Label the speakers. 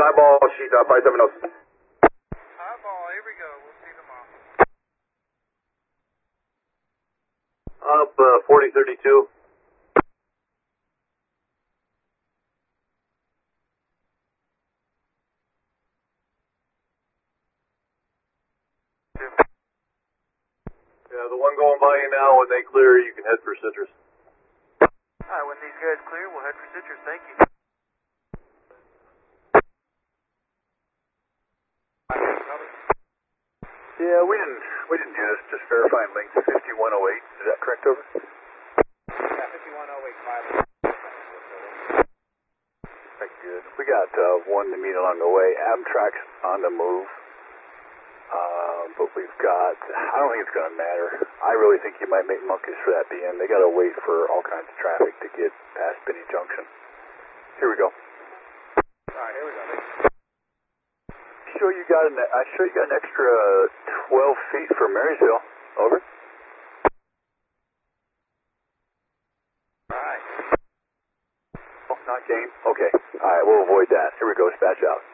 Speaker 1: eyeball sheet, 570.
Speaker 2: Eyeball, here we go. We'll see tomorrow.
Speaker 1: Up 4032. Yeah, the one going by you now, when they clear, you can head for Citrus.
Speaker 2: Alright, when these guys clear, we'll head for Citrus. Thank you.
Speaker 1: Yeah, we didn't do this. Just verifying length 5108. Is that correct, over?
Speaker 2: Yeah, 51085.
Speaker 1: Very good. We got one to meet along the way. Amtrak's on the move. But we've got, I don't think it's going to matter. I really think you might make monkeys for that BN. They got to wait for all kinds of traffic to get past Binney Junction. Here we go.
Speaker 2: Alright, here we go.
Speaker 1: I show you got an extra 12 feet for Marysville. Over.
Speaker 2: Alright.
Speaker 1: Oh, not game. Okay. Alright, we'll avoid that. Here we go. Dispatch out.